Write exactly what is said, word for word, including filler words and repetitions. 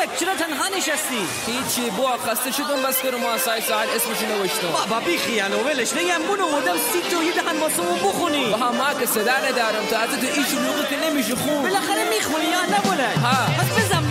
مالک چرا تنها نشستی؟ هیچی بوا خسته شدم بس که رو مؤسسه ساحل اسمشو نوشتم. بابا بیخیال ولش نگم بونو مودم سی تا یه دهن واسه اون بخونی. با هم که صدا ندارم تا از تو این شلوغی که نمیشه خون. بالاخره میخونی یا نه مالک؟ ها پس بزن